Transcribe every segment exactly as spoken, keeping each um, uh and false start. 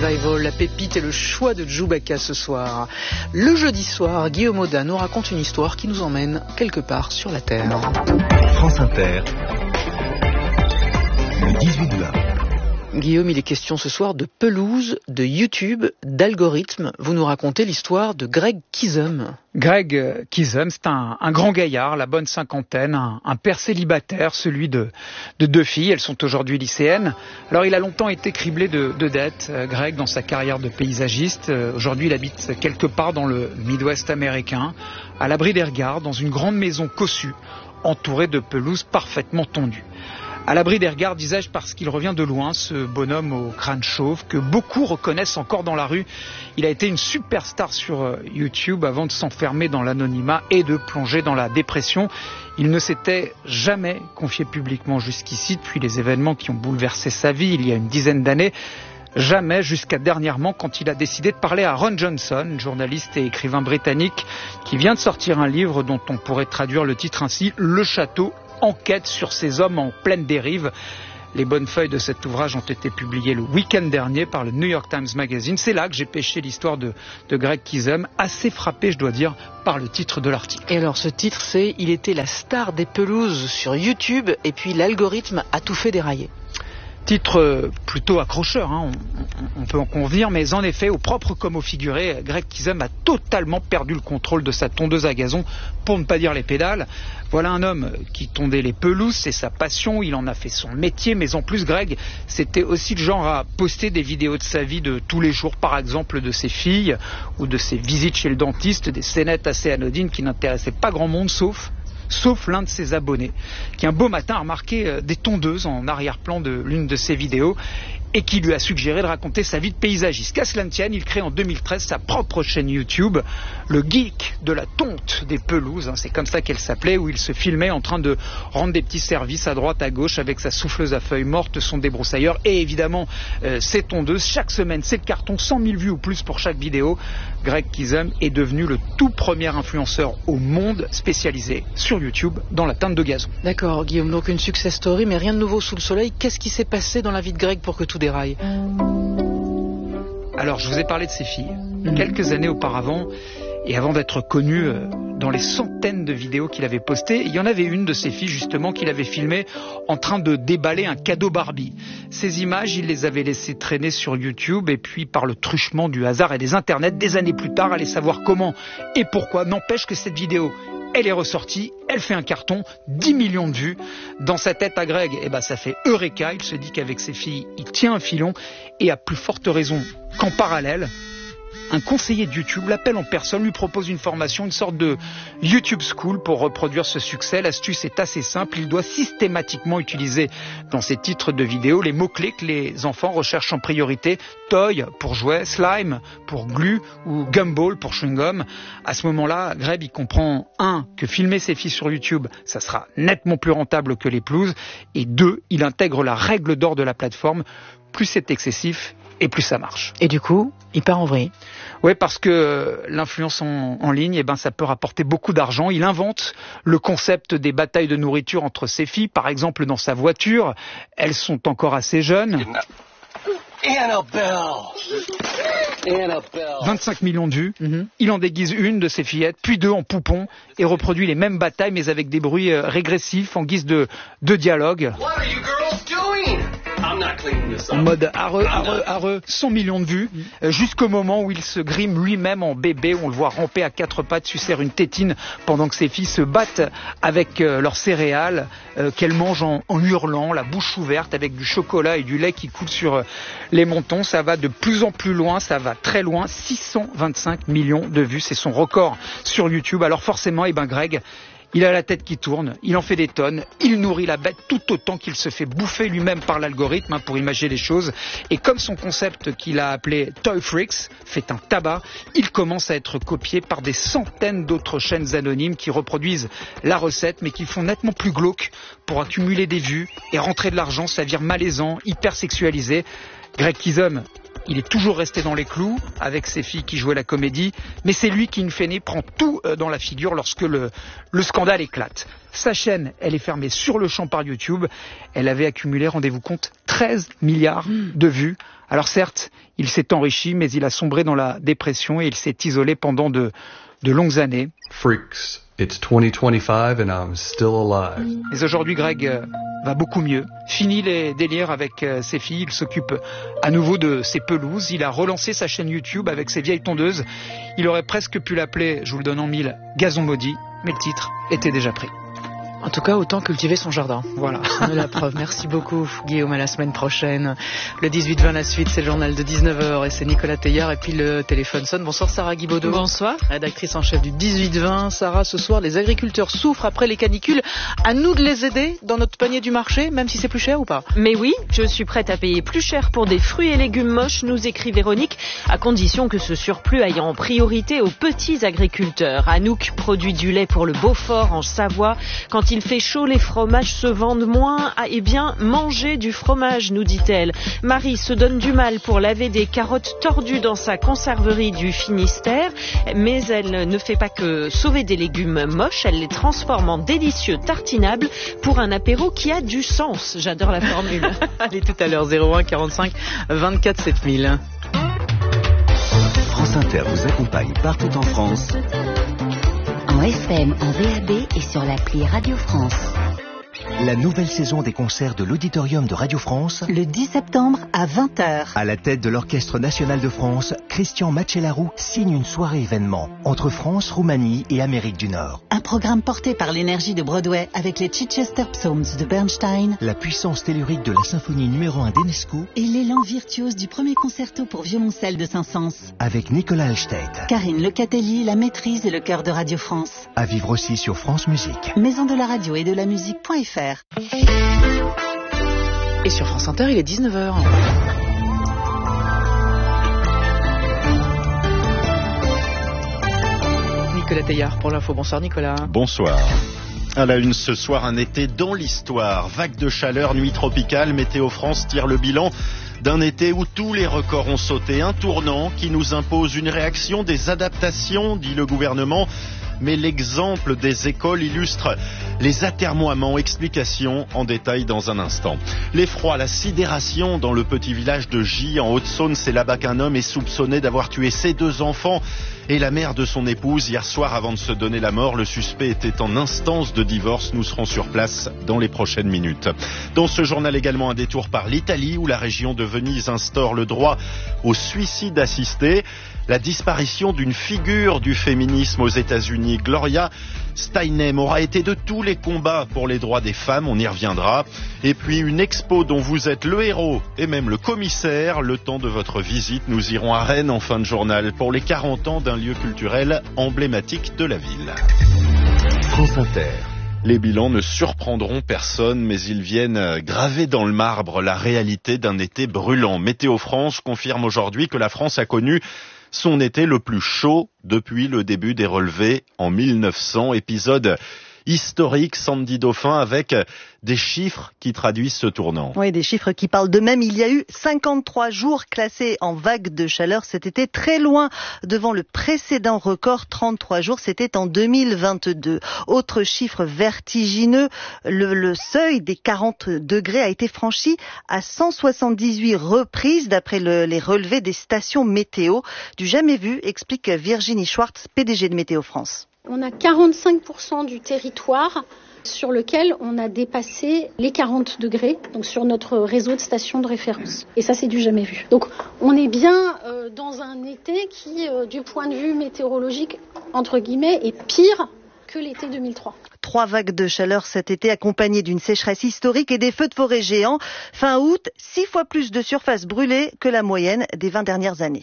Revival, la pépite et le choix de Chewbacca ce soir. Le jeudi soir, Guillaume Audat nous raconte une histoire qui nous emmène quelque part sur la Terre. France Inter, le dix-huit juin. Guillaume, il est question ce soir de pelouse, de YouTube, d'algorithmes. Vous nous racontez l'histoire de Greg Kizum. Greg Kizum, c'est un, un grand gaillard, la bonne cinquantaine, un, un père célibataire, celui de, de deux filles. Elles sont aujourd'hui lycéennes. Alors, il a longtemps été criblé de, de dettes, euh, Greg, dans sa carrière de paysagiste. Euh, aujourd'hui, il habite quelque part dans le Midwest américain, à l'abri des regards, dans une grande maison cossue, entourée de pelouses parfaitement tondues. À l'abri des regards, disais-je, parce qu'il revient de loin, ce bonhomme au crâne chauve, que beaucoup reconnaissent encore dans la rue. Il a été une superstar sur YouTube avant de s'enfermer dans l'anonymat et de plonger dans la dépression. Il ne s'était jamais confié publiquement jusqu'ici, depuis les événements qui ont bouleversé sa vie il y a une dizaine d'années. Jamais, jusqu'à dernièrement, quand il a décidé de parler à Ron Johnson, journaliste et écrivain britannique, qui vient de sortir un livre dont on pourrait traduire le titre ainsi, Le Château, enquête sur ces hommes en pleine dérive. Les bonnes feuilles de cet ouvrage ont été publiées le week-end dernier par le New York Times Magazine. C'est là que j'ai pêché l'histoire de, de Greg Kizum, assez frappé, je dois dire, par le titre de l'article. Et alors, ce titre, c'est « Il était la star des pelouses sur YouTube et puis l'algorithme a tout fait dérailler ». Titre plutôt accrocheur, hein, on, on peut en convenir, mais en effet, au propre comme au figuré, Greg Kizum a totalement perdu le contrôle de sa tondeuse à gazon, pour ne pas dire les pédales. Voilà un homme qui tondait les pelouses, c'est sa passion, il en a fait son métier, mais en plus Greg, c'était aussi le genre à poster des vidéos de sa vie de tous les jours, par exemple de ses filles, ou de ses visites chez le dentiste, des scénettes assez anodines qui n'intéressaient pas grand monde, sauf... sauf l'un de ses abonnés, qui un beau matin a remarqué des tondeuses en arrière-plan de l'une de ses vidéos et qui lui a suggéré de raconter sa vie de paysagiste. Qu'à cela ne tienne, il crée en deux mille treize sa propre chaîne YouTube, le geek de la tonte des pelouses, hein, c'est comme ça qu'elle s'appelait, où il se filmait en train de rendre des petits services à droite, à gauche, avec sa souffleuse à feuilles mortes, son débroussailleur et évidemment euh, ses tondeuses. Chaque semaine, c'est le carton, cent mille vues ou plus pour chaque vidéo. Greg Kizum est devenu le tout premier influenceur au monde spécialisé sur YouTube dans la teinte de gazon. D'accord, Guillaume, donc une success story, mais rien de nouveau sous le soleil. Qu'est-ce qui s'est passé dans la vie de Greg pour que tout déraille? Alors, je vous ai parlé de ses filles. Mmh. Quelques années auparavant, et avant d'être connu euh, dans les centaines de vidéos qu'il avait postées, il y en avait une de ses filles justement qu'il avait filmée en train de déballer un cadeau Barbie. Ces images, il les avait laissées traîner sur YouTube et puis par le truchement du hasard et des internets, des années plus tard, allez savoir comment et pourquoi. N'empêche que cette vidéo, elle est ressortie, elle fait un carton, dix millions de vues. Dans sa tête à Greg, eh ben, ça fait Eureka. Il se dit qu'avec ses filles, il tient un filon et à plus forte raison qu'en parallèle, un conseiller de YouTube l'appelle en personne, lui propose une formation, une sorte de YouTube School pour reproduire ce succès. L'astuce est assez simple, il doit systématiquement utiliser dans ses titres de vidéos les mots-clés que les enfants recherchent en priorité. Toy pour jouet, slime pour glue ou gumball pour chewing-gum. À ce moment-là, Greg, il comprend, un, que filmer ses filles sur YouTube, ça sera nettement plus rentable que les pelouses, et deux, il intègre la règle d'or de la plateforme, plus c'est excessif, et plus ça marche. Et du coup, il part en vrille. Oui, parce que l'influence en, en ligne, eh ben, ça peut rapporter beaucoup d'argent. Il invente le concept des batailles de nourriture entre ses filles, par exemple dans sa voiture. Elles sont encore assez jeunes. vingt-cinq millions de vues. Mm-hmm. Il en déguise une de ses fillettes, puis deux en poupon, et reproduit les mêmes batailles, mais avec des bruits euh, régressifs en guise de, de dialogue. En mode areux, areux, areux, cent millions de vues, euh, jusqu'au moment où il se grime lui-même en bébé, où on le voit ramper à quatre pattes, sucer une tétine, pendant que ses filles se battent avec euh, leurs céréales, euh, qu'elles mangent en, en hurlant, la bouche ouverte, avec du chocolat et du lait qui coule sur euh, les mentons. Ça va de plus en plus loin, ça va très loin, six cent vingt-cinq millions de vues, c'est son record sur YouTube. Alors forcément, eh ben Greg, il a la tête qui tourne, il en fait des tonnes, il nourrit la bête tout autant qu'il se fait bouffer lui-même par l'algorithme, hein, pour imaginer les choses. Et comme son concept qu'il a appelé Toy Freaks fait un tabac, il commence à être copié par des centaines d'autres chaînes anonymes qui reproduisent la recette, mais qui font nettement plus glauque pour accumuler des vues et rentrer de l'argent. Ça vire malaisant, hyper sexualisé. Greg Kizum Il est toujours resté dans les clous avec ses filles qui jouaient la comédie, mais c'est lui qui, in fine, prend tout dans la figure lorsque le, le scandale éclate. Sa chaîne, elle est fermée sur le champ par YouTube. Elle avait accumulé, rendez-vous compte, treize milliards de vues. Alors certes, il s'est enrichi, mais il a sombré dans la dépression et il s'est isolé pendant de, de longues années. Freaks, it's twenty twenty-five and I'm still alive. Mais aujourd'hui, Greg euh, va beaucoup mieux. Fini les délires avec euh, ses filles, il s'occupe à nouveau de ses pelouses. Il a relancé sa chaîne YouTube avec ses vieilles tondeuses. Il aurait presque pu l'appeler, je vous le donne en mille, Gazon Maudit, mais le titre était déjà pris. En tout cas, autant cultiver son jardin. Voilà, on a la preuve. Merci beaucoup, Guillaume. À la semaine prochaine. Le dix-huit vingt, la suite, c'est le journal de dix-neuf heures et c'est Nicolas Teillard. Et puis le téléphone sonne. Bonsoir, Sarah Guibaudot. Bonsoir. Rédactrice en chef du dix-huit vingt. Sarah, ce soir, les agriculteurs souffrent après les canicules. À nous de les aider dans notre panier du marché, même si c'est plus cher ou pas? Mais oui, je suis prête à payer plus cher pour des fruits et légumes moches, nous écrit Véronique, à condition que ce surplus aille en priorité aux petits agriculteurs. Anouk produit du lait pour le Beaufort en Savoie. Quand il fait chaud, les fromages se vendent moins. Ah, eh bien, mangez du fromage, nous dit-elle. Marie se donne du mal pour laver des carottes tordues dans sa conserverie du Finistère, mais elle ne fait pas que sauver des légumes moches, elle les transforme en délicieux tartinables pour un apéro qui a du sens. J'adore la formule. Allez, tout à l'heure, zéro un quarante-cinq vingt-quatre sept mille. France Inter vous accompagne partout en France. En F M, en V A B et sur l'appli Radio France. La nouvelle saison des concerts de l'Auditorium de Radio France. Le dix septembre à vingt heures. À la tête de l'Orchestre National de France, Christian Macellaro signe une soirée événement entre France, Roumanie et Amérique du Nord. Un programme porté par l'énergie de Broadway avec les Chichester Psalms de Bernstein, la puissance tellurique de la symphonie numéro un d'Enescu et l'élan virtuose du premier concerto pour violoncelle de Saint-Saëns. Avec Nicolas Alstedt, Karine Lecatellier, la maîtrise et le chœur de Radio France. À vivre aussi sur France Musique. Maison de la radio et de la musique.fr. Et sur France Inter, il est dix-neuf heures. Nicolas Teillard pour l'info. Bonsoir Nicolas. Bonsoir. À la une ce soir, un été dans l'histoire. Vague de chaleur, nuit tropicale, Météo France tire le bilan d'un été où tous les records ont sauté. Un tournant qui nous impose une réaction, des adaptations, dit le gouvernement. Mais l'exemple des écoles illustre les atermoiements. Explications en détail dans un instant. L'effroi, la sidération dans le petit village de Gy en Haute-Saône. C'est là-bas qu'un homme est soupçonné d'avoir tué ses deux enfants et la mère de son épouse hier soir avant de se donner la mort. Le suspect était en instance de divorce. Nous serons sur place dans les prochaines minutes. Dans ce journal également, un détour par l'Italie où la région de Venise instaure le droit au suicide assisté. La disparition d'une figure du féminisme aux États-Unis, Gloria Steinem, aura été de tous les combats pour les droits des femmes, on y reviendra. Et puis une expo dont vous êtes le héros et même le commissaire. Le temps de votre visite, nous irons à Rennes en fin de journal pour les quarante ans d'un lieu culturel emblématique de la ville. France Inter. Les bilans ne surprendront personne, mais ils viennent graver dans le marbre la réalité d'un été brûlant. Météo France confirme aujourd'hui que la France a connu son été le plus chaud depuis le début des relevés en mille neuf cents. Épisode historique, Sandy Dauphin, avec des chiffres qui traduisent ce tournant. Oui, des chiffres qui parlent d'eux-mêmes. Il y a eu cinquante-trois jours classés en vague de chaleur cet été, très loin devant le précédent record, trente-trois jours, c'était en deux mille vingt-deux. Autre chiffre vertigineux, le, le seuil des quarante degrés a été franchi à cent soixante-dix-huit reprises d'après le, les relevés des stations météo. Du jamais vu, explique Virginie Schwartz, P D G de Météo France. On a quarante-cinq pour cent du territoire sur lequel on a dépassé les quarante degrés, donc sur notre réseau de stations de référence. Et ça, c'est du jamais vu. Donc, on est bien euh, dans un été qui, euh, du point de vue météorologique, entre guillemets, est pire que l'été deux mille trois. Trois vagues de chaleur cet été accompagnées d'une sécheresse historique et des feux de forêt géants. Fin août, six fois plus de surface brûlée que la moyenne des vingt dernières années.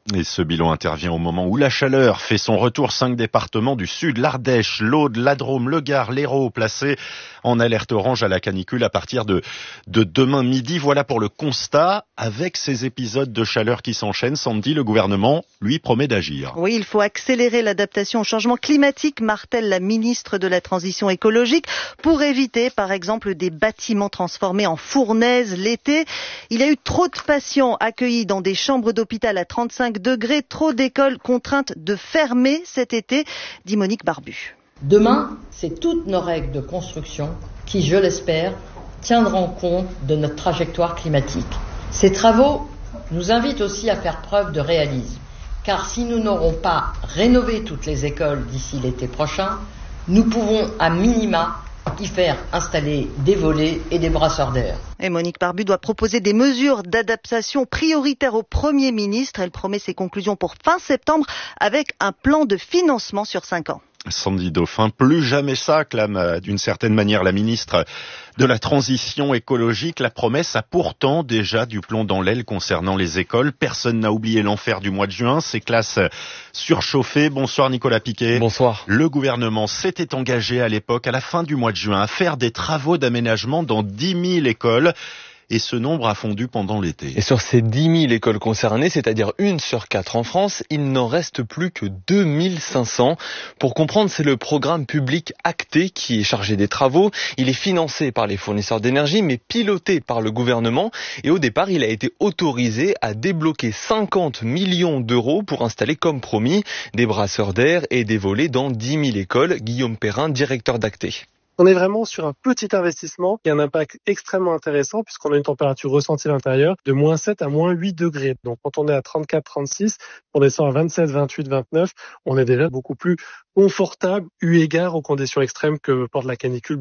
Et ce bilan intervient au moment où la chaleur fait son retour. Cinq départements du sud, l'Ardèche, l'Aude, la Drôme, le Gard, l'Hérault, placés en alerte orange à la canicule à partir de, de demain midi. Voilà pour le constat. Avec ces épisodes de chaleur qui s'enchaînent, samedi, le gouvernement, lui, promet d'agir. Oui, il faut accélérer l'adaptation au changement climatique, martèle la ministre de la Transition écologique, pour éviter, par exemple, des bâtiments transformés en fournaises l'été. Il y a eu trop de patients accueillis dans des chambres d'hôpital à trente-cinq degrés, trop d'écoles contraintes de fermer cet été, dit Monique Barbu. Demain, c'est toutes nos règles de construction qui, je l'espère, tiendront compte de notre trajectoire climatique. Ces travaux nous invitent aussi à faire preuve de réalisme, car si nous n'aurons pas rénové toutes les écoles d'ici l'été prochain, nous pouvons à minima y faire installer des volets et des brasseurs d'air. Et Monique Barbu doit proposer des mesures d'adaptation prioritaires au Premier ministre. Elle promet ses conclusions pour fin septembre avec un plan de financement sur cinq ans. Sandy Dauphin, plus jamais ça, clame d'une certaine manière la ministre de la Transition écologique. La promesse a pourtant déjà du plomb dans l'aile concernant les écoles. Personne n'a oublié l'enfer du mois de juin, ces classes surchauffées. Bonsoir Nicolas Piquet. Bonsoir. Le gouvernement s'était engagé à l'époque, à la fin du mois de juin, à faire des travaux d'aménagement dans dix mille écoles. Et ce nombre a fondu pendant l'été. Et sur ces dix mille écoles concernées, c'est-à-dire une sur quatre en France, il n'en reste plus que deux mille cinq cents. Pour comprendre, c'est le programme public acté qui est chargé des travaux. Il est financé par les fournisseurs d'énergie, mais piloté par le gouvernement. Et au départ, il a été autorisé à débloquer cinquante millions d'euros pour installer, comme promis, des brasseurs d'air et des volets dans dix mille écoles. Guillaume Perrin, directeur d'Acté. On est vraiment sur un petit investissement qui a un impact extrêmement intéressant puisqu'on a une température ressentie à l'intérieur de moins sept à moins huit degrés. Donc quand on est à trente-quatre trente-six, on descend à vingt-sept, vingt-huit, vingt-neuf, on est déjà beaucoup plus confortable eu égard aux conditions extrêmes que porte la canicule.